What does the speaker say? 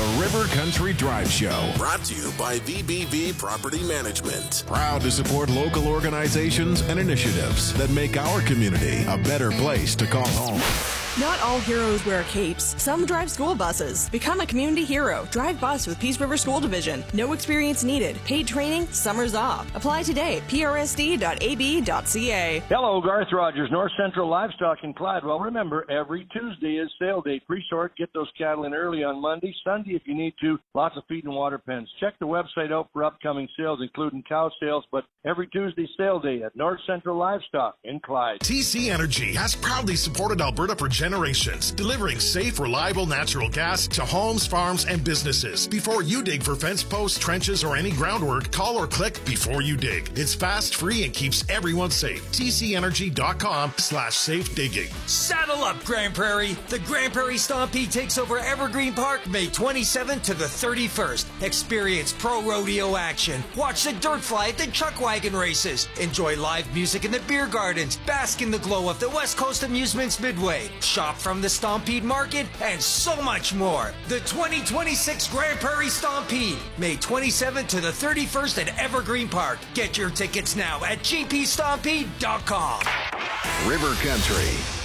River Country Drive Show. Brought to you by VBV Property Management. Proud to support local organizations and initiatives that make our community a better place to call home. Not all heroes wear capes. Some drive school buses. Become a community hero. Drive bus with Peace River School Division. No experience needed. Paid training, summers off. Apply today at prsd.ab.ca. Hello, Garth Rogers, North Central Livestock in Clyde. Well, remember, every Tuesday is sale day. Pre-sort, get those cattle in early on Monday. Sunday, if you need to, lots of feed and water pens. Check the website out for upcoming sales, including cow sales, but every Tuesday sale day at North Central Livestock in Clyde. TC Energy has proudly supported Alberta for generations, delivering safe, reliable natural gas to homes, farms, and businesses. Before you dig for fence posts, trenches, or any groundwork, call or click before you dig. It's fast, free, and keeps everyone safe. TCEnergy.com/safe digging. Saddle up, Grand Prairie. The Grand Prairie Stampede takes over Evergreen Park May 27th to the 31st. Experience pro rodeo action. Watch the dirt fly at the chuck wagon races. Enjoy live music in the beer gardens. Bask in the glow of the West Coast Amusements Midway. Shop from the Stampede Market, and so much more. The 2026 Grand Prairie Stampede, May 27th to the 31st at Evergreen Park. Get your tickets now at gpstampede.com. River Country.